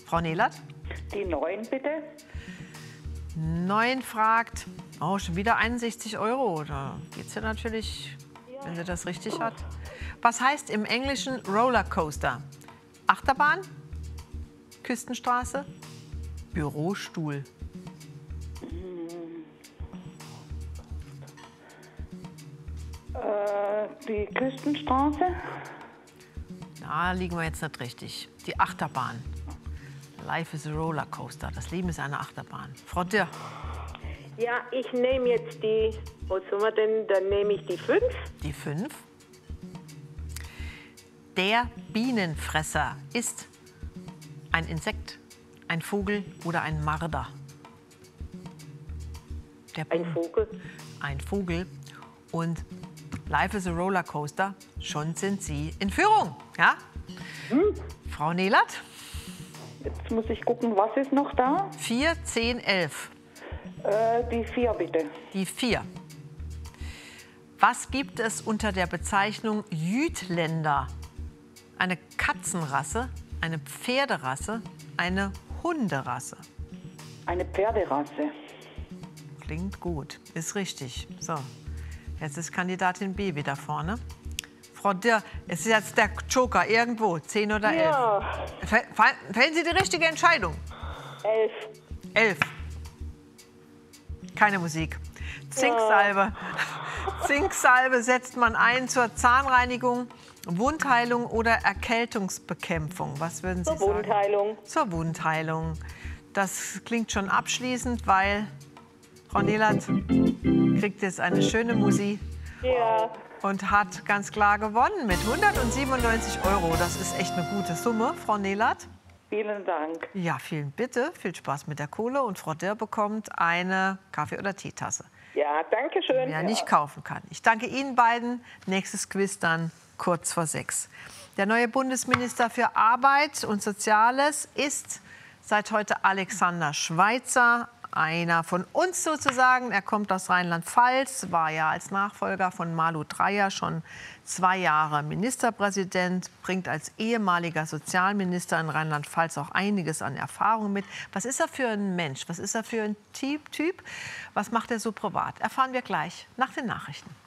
Frau Nehlert? Die 9 bitte. 9 fragt, oh, schon wieder 61 Euro. Da geht es ja natürlich, wenn sie das richtig hat. Was heißt im Englischen Rollercoaster? Achterbahn, Küstenstraße, Bürostuhl. Die Küstenstraße. Da liegen wir jetzt nicht richtig. Die Achterbahn. Life is a Rollercoaster. Das Leben ist eine Achterbahn. Frau Dirr. Ja, ich nehme jetzt die, was soll man denn, dann nehme ich die 5. Die 5. Der Bienenfresser ist ein Insekt, ein Vogel oder ein Marder. Ein Vogel. Ein Vogel. Und Life is a Rollercoaster. Schon sind Sie in Führung. Ja? Frau Nehlert? Jetzt muss ich gucken, was ist noch da? 4, 10, 11. Die 4 bitte. Die 4. Was gibt es unter der Bezeichnung Jütländer? Eine Katzenrasse, eine Pferderasse, eine Hunderasse? Eine Pferderasse. Klingt gut, ist richtig. So, jetzt ist Kandidatin B wieder vorne. Frau Dirr, es ist jetzt der Joker irgendwo, 10 oder 11. Ja. Fällen Sie die richtige Entscheidung? 11. 11. Keine Musik. Zinksalbe. Zinksalbe setzt man ein zur Zahnreinigung, Wundheilung oder Erkältungsbekämpfung. Was würden Sie sagen? Zur Wundheilung. Zur Wundheilung. Das klingt schon abschließend, weil Frau Nehlert kriegt jetzt eine schöne Musik. Ja. Und hat ganz klar gewonnen mit 197 Euro. Das ist echt eine gute Summe, Frau Nehlert. Vielen Dank. Ja, bitte. Viel Spaß mit der Kohle. Und Frau Dirr bekommt eine Kaffee- oder Teetasse, Ja, danke schön. die er nicht kaufen kann. Ich danke Ihnen beiden. Nächstes Quiz dann kurz vor 6. Der neue Bundesminister für Arbeit und Soziales ist seit heute Alexander Schweitzer. Einer von uns sozusagen. Er kommt aus Rheinland-Pfalz, war ja als Nachfolger von Malu Dreyer schon 2 Jahre Ministerpräsident, bringt als ehemaliger Sozialminister in Rheinland-Pfalz auch einiges an Erfahrung mit. Was ist er für ein Mensch? Was ist er für ein Typ? Was macht er so privat? Erfahren wir gleich nach den Nachrichten.